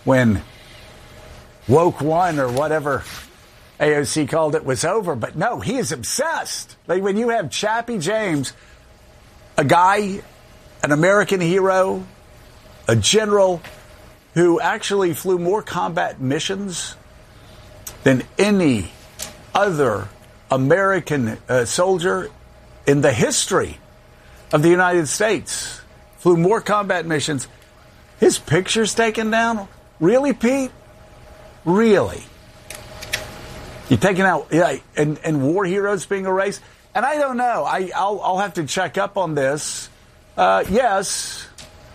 when Woke One or whatever AOC called it was over. But no, he is obsessed. Like when you have Chappie James, a guy, an American hero, a general who actually flew more combat missions than any other American soldier in the history of the United States, flew more combat missions. His picture's taken down? Really, Pete? Really? You're taking out, and war heroes being erased? And I don't know. I'll have to check up on this. Yes.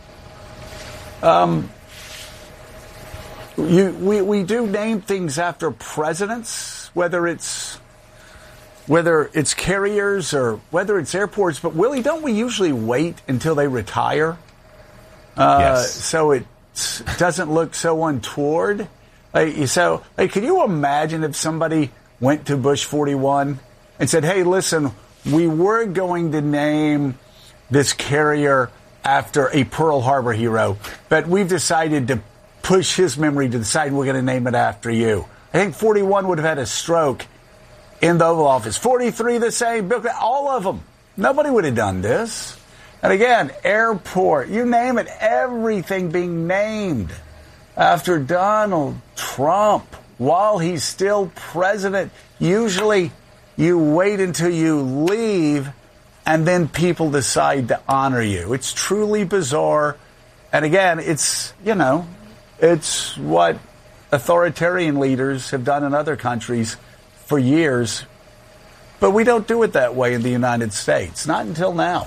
We do name things after presidents, whether it's carriers or whether it's airports. But Willie, don't we usually wait until they retire? Yes. So it doesn't look so untoward. Can you imagine if somebody went to Bush 41 and said, hey, listen, we were going to name this carrier after a Pearl Harbor hero, but we've decided to push his memory to the side and we're going to name it after you. I think 41 would have had a stroke in the Oval Office. 43 the same, all of them. Nobody would have done this. And again, airport, you name it, everything being named after Donald Trump while he's still president. Usually you wait until you leave and then people decide to honor you. It's truly bizarre. And again, it's what authoritarian leaders have done in other countries for years. But we don't do it that way in the United States, not until now.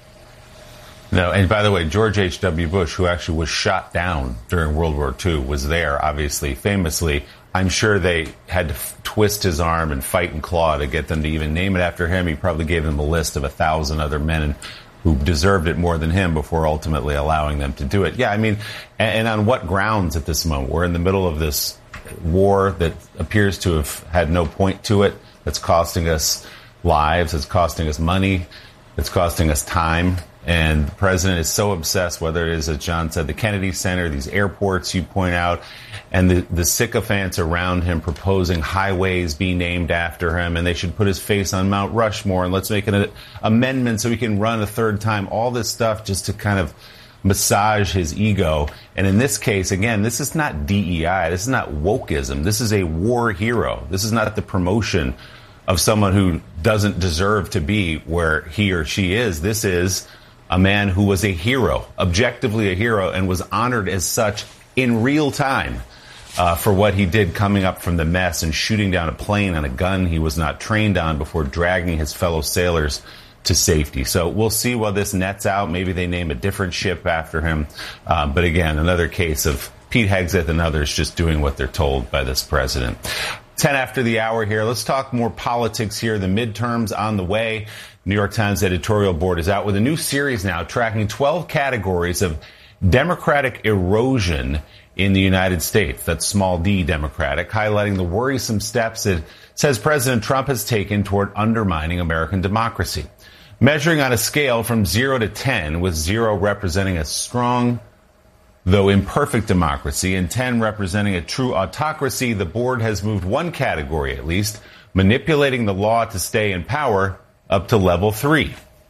No, and by the way, George H.W. Bush, who actually was shot down during World War II, was there, obviously, famously. I'm sure they had to twist his arm and fight and claw to get them to even name it after him. He probably gave them a list of 1,000 other men who deserved it more than him before ultimately allowing them to do it. Yeah, I mean, and on what grounds at this moment? We're in the middle of this war that appears to have had no point to it, that's costing us lives, it's costing us money, it's costing us time. And the president is so obsessed, whether it is, as John said, the Kennedy Center, these airports you point out, and the sycophants around him proposing highways be named after him, and they should put his face on Mount Rushmore, and let's make an amendment so he can run a third time. All this stuff just to kind of massage his ego. And in this case, again, this is not DEI. This is not wokeism. This is a war hero. This is not the promotion of someone who doesn't deserve to be where he or she is. This is a man who was a hero, objectively a hero, and was honored as such in real time for what he did coming up from the mess and shooting down a plane on a gun he was not trained on before dragging his fellow sailors to safety. So we'll see while this nets out. Maybe they name a different ship after him. But again, another case of Pete Hegseth and others just doing what they're told by this president. 10 after the hour here. Let's talk more politics here. The midterms on the way. New York Times editorial board is out with a new series now tracking 12 categories of Democratic erosion in the United States. That's small d Democratic, highlighting the worrisome steps it says President Trump has taken toward undermining American democracy. Measuring on a scale from 0 to 10, with 0 representing a strong, though imperfect democracy, and 10 representing a true autocracy, the board has moved one category, at least, manipulating the law to stay in power, up to level 3.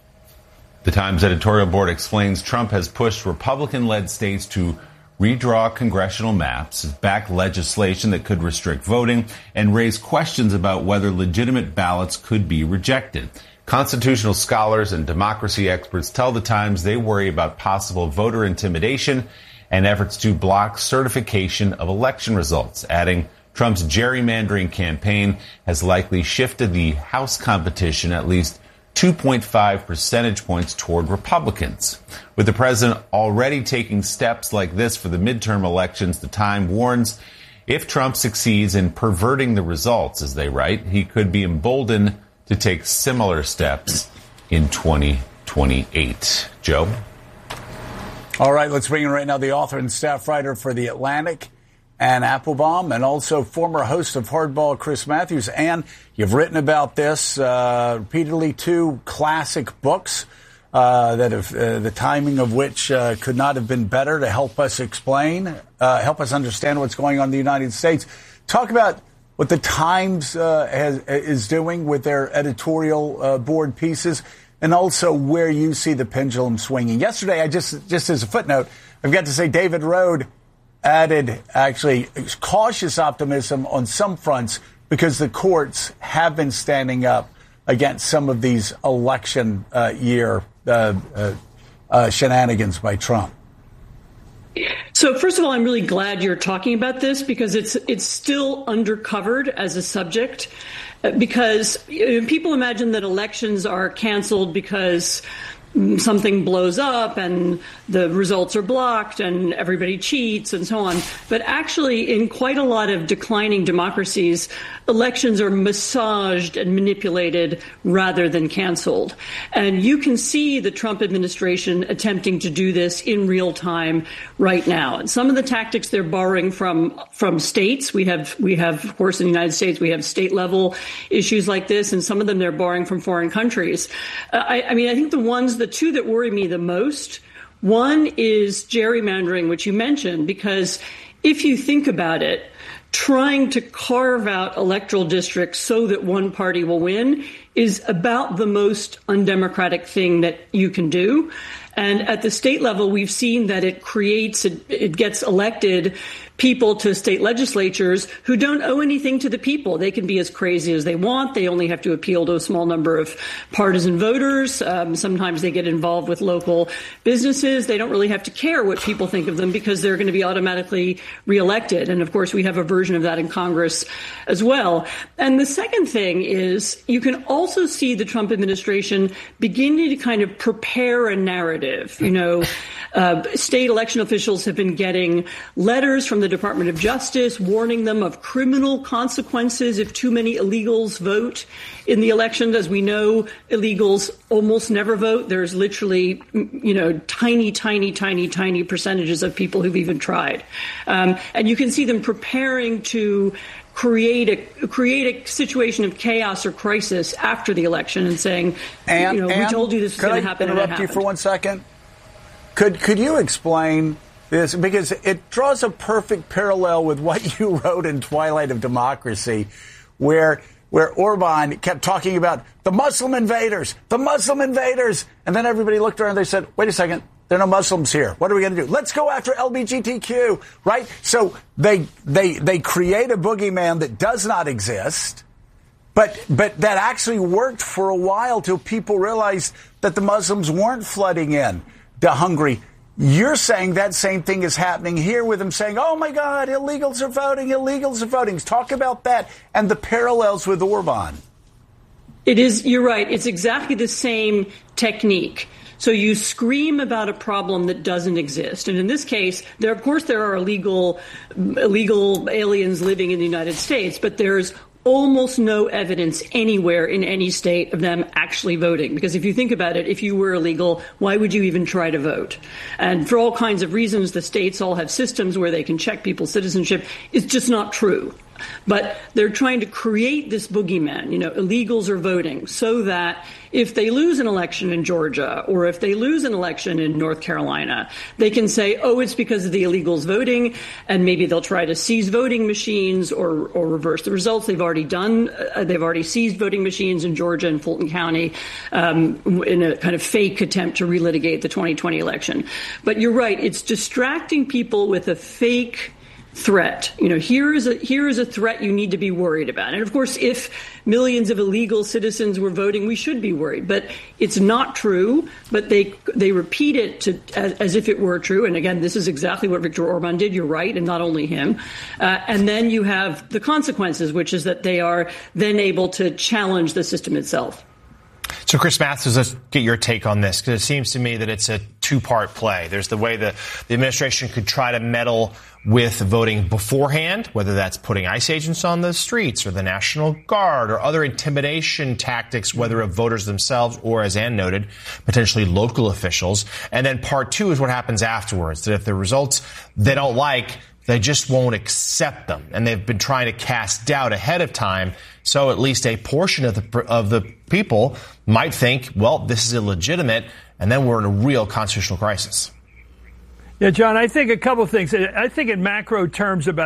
The Times editorial board explains Trump has pushed Republican-led states to redraw congressional maps, back legislation that could restrict voting, and raise questions about whether legitimate ballots could be rejected. Constitutional scholars and democracy experts tell the Times they worry about possible voter intimidation and efforts to block certification of election results, adding Trump's gerrymandering campaign has likely shifted the House competition at least 2.5 percentage points toward Republicans. With the president already taking steps like this for the midterm elections, the Times warns if Trump succeeds in perverting the results, as they write, he could be emboldened to take similar steps in 2028. Joe? All right, let's bring in right now the author and staff writer for The Atlantic, Anne Applebaum, and also former host of Hardball, Chris Matthews. Anne, you've written about this repeatedly, 2 classic books. the timing of which could not have been better to help us help us understand what's going on in the United States. Talk about what the Times is doing with their editorial board pieces, and also where you see the pendulum swinging. Yesterday, I just as a footnote, I've got to say David Rode added actually cautious optimism on some fronts because the courts have been standing up against some of these election year shenanigans by Trump. So first of all, I'm really glad you're talking about this because it's still undercovered as a subject. Because people imagine that elections are canceled because something blows up and the results are blocked and everybody cheats and so on. But actually, in quite a lot of declining democracies, elections are massaged and manipulated rather than canceled. And you can see the Trump administration attempting to do this in real time right now. And some of the tactics they're borrowing from states. We have, of course, in the United States, we have state level issues like this, and some of them they're borrowing from foreign countries. I think the two that worry me the most, one is gerrymandering, which you mentioned, because if you think about it, trying to carve out electoral districts so that one party will win is about the most undemocratic thing that you can do. And at the state level, we've seen that it gets elected people to state legislatures who don't owe anything to the people. They can be as crazy as they want. They only have to appeal to a small number of partisan voters. Sometimes they get involved with local businesses. They don't really have to care what people think of them because they're going to be automatically reelected. And of course, we have a version of that in Congress as well. And the second thing is you can also see the Trump administration beginning to kind of prepare a narrative. State election officials have been getting letters from the Department of Justice warning them of criminal consequences if too many illegals vote in the elections. As we know, illegals almost never vote. There's literally, tiny percentages of people who've even tried. And you can see them preparing to create a situation of chaos or crisis after the election and saying, we told you this was going to happen. Could I interrupt you for 1 second? Could you explain this? Because it draws a perfect parallel with what you wrote in Twilight of Democracy, where Orban kept talking about the Muslim invaders, and then everybody looked around and they said, wait a second, there are no Muslims here. What are we going to do? Let's go after LGBTQ, right? So they create a boogeyman that does not exist, but that actually worked for a while till people realized that the Muslims weren't flooding in to Hungary. You're saying that same thing is happening here with them saying, oh, my God, illegals are voting. Talk about that and the parallels with Orban. You're right. It's exactly the same technique. So you scream about a problem that doesn't exist. And in this case, there are illegal aliens living in the United States, but there's almost no evidence anywhere in any state of them actually voting. Because if you think about it, if you were illegal, why would you even try to vote? And for all kinds of reasons, the states all have systems where they can check people's citizenship. It's just not true. But they're trying to create this boogeyman, illegals are voting, so that if they lose an election in Georgia or if they lose an election in North Carolina, they can say, oh, it's because of the illegals voting, and maybe they'll try to seize voting machines or reverse the results. They've already done. They've already seized voting machines in Georgia and Fulton County in a kind of fake attempt to relitigate the 2020 election. But you're right. It's distracting people with a fake threat. Here is a threat you need to be worried about. And of course, if millions of illegal citizens were voting, we should be worried. But it's not true. But they repeat it as if it were true. And again, this is exactly what Viktor Orban did. You're right, and not only him. And then you have the consequences, which is that they are then able to challenge the system itself. So, Chris Matthews, let's get your take on this, because it seems to me that it's a two-part play. There's the way the administration could try to meddle with voting beforehand, whether that's putting ICE agents on the streets or the National Guard or other intimidation tactics, whether of voters themselves or, as Ann noted, potentially local officials. And then part two is what happens afterwards, that if the results they don't like, they just won't accept them. And they've been trying to cast doubt ahead of time. So at least a portion of the people might think, well, this is illegitimate, and then we're in a real constitutional crisis. Yeah, John, I think a couple things. I think in macro terms about